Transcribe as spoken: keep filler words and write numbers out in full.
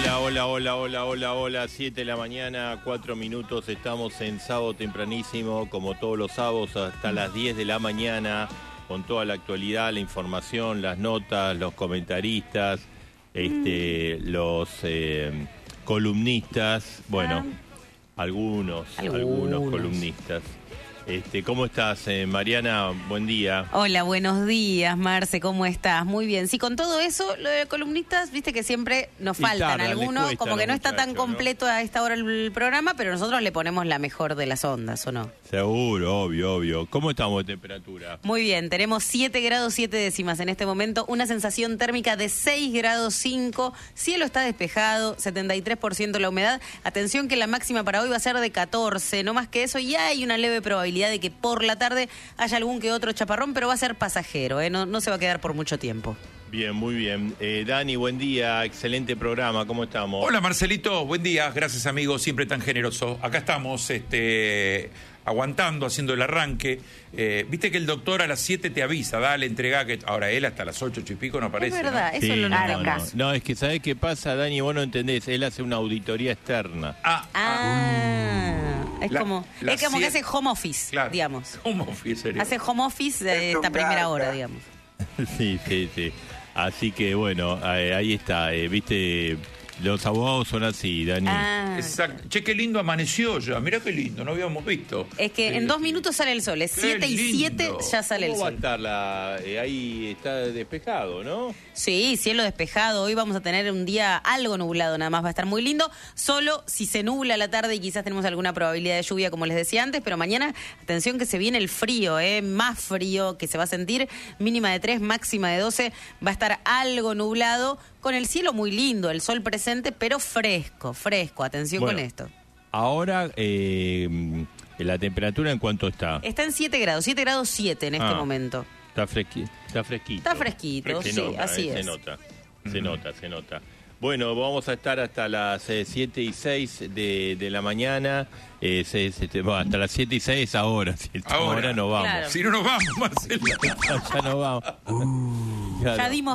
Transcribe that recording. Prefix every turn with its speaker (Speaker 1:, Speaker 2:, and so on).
Speaker 1: Hola, hola, hola, hola, hola, hola, siete de la mañana, cuatro minutos, estamos en sábado tempranísimo, como todos los sábados, hasta las diez de la mañana, con toda la actualidad, la información, las notas, los comentaristas, este, mm. los eh, columnistas, bueno, ah. algunos, algunos, algunos columnistas. Este, ¿Cómo estás, eh, Mariana? Buen día.
Speaker 2: Hola, buenos días, Marce, ¿cómo estás? Muy bien. Sí, con todo eso, lo de columnistas, viste que siempre nos faltan algunos, como que no está tan completo, ¿no?, a esta hora el programa, pero nosotros le ponemos la mejor de las ondas, ¿o no?
Speaker 1: Seguro, obvio, obvio. ¿Cómo estamos de temperatura?
Speaker 2: Muy bien, tenemos siete grados siete décimas en este momento, una sensación térmica de seis grados cinco, cielo está despejado, setenta y tres por ciento la humedad. Atención que la máxima para hoy va a ser de catorce, no más que eso, y hay una leve probabilidad de que por la tarde haya algún que otro chaparrón, pero va a ser pasajero, ¿eh? no, no se va a quedar por mucho tiempo.
Speaker 1: Bien, muy bien. Eh, Dani, buen día, excelente programa, ¿cómo estamos?
Speaker 3: Hola, Marcelito, buen día, gracias, amigo, siempre tan generoso. Acá estamos, este, aguantando, haciendo el arranque. Eh, Viste que el doctor a las siete te avisa, dale, entrega, que ahora él hasta las ocho y pico no aparece.
Speaker 2: Es verdad,
Speaker 3: ¿no?
Speaker 2: eso
Speaker 1: sí,
Speaker 2: lo
Speaker 1: no,
Speaker 2: no,
Speaker 1: no, no, es que ¿sabés qué pasa, Dani? Vos no entendés, él hace una auditoría externa.
Speaker 3: Ah,
Speaker 2: ah. Es
Speaker 3: La,
Speaker 2: como, es como que hace home office,
Speaker 3: claro,
Speaker 2: digamos.
Speaker 3: Home office, serio.
Speaker 2: Hace home office de esta primera hora, digamos.
Speaker 1: Sí, sí, sí. Así que bueno, eh, ahí está, eh, viste, los abogados son así, Dani.
Speaker 2: Ah.
Speaker 3: Exacto. Che, qué lindo amaneció ya, mirá qué lindo, no habíamos visto.
Speaker 2: Es que
Speaker 3: sí,
Speaker 2: en dos
Speaker 3: sí.
Speaker 2: minutos sale el sol, es siete y siete ya sale el
Speaker 1: ¿Cómo va a
Speaker 2: sol.
Speaker 1: estar la, eh, ahí está despejado, ¿no?
Speaker 2: Sí, cielo despejado, hoy vamos a tener un día algo nublado, nada más va a estar muy lindo, solo si se nubla a la tarde y quizás tenemos alguna probabilidad de lluvia, como les decía antes, pero mañana, atención que se viene el frío, ¿eh? Más frío que se va a sentir, mínima de tres, máxima de doce, va a estar algo nublado, con el cielo muy lindo, el sol presente, pero fresco, fresco, atención
Speaker 1: bueno,
Speaker 2: con esto.
Speaker 1: Ahora, eh, ¿la temperatura en cuánto está?
Speaker 2: Está en siete grados, siete grados siete en este
Speaker 1: ah,
Speaker 2: momento.
Speaker 1: Está, fresqui, está fresquito.
Speaker 2: Está fresquito,
Speaker 1: se
Speaker 2: sí,
Speaker 1: nota,
Speaker 2: así
Speaker 1: eh,
Speaker 2: es.
Speaker 1: Se nota, se nota, se nota. Bueno, vamos a estar hasta las eh, siete y seis de, de la mañana, eh, se, se, se, bueno, hasta las siete y seis ahora, si ahora, ahora no vamos.
Speaker 2: Claro.
Speaker 3: Si no nos vamos, Marcelo.
Speaker 1: Ya no vamos. Uh,
Speaker 2: Ya dimos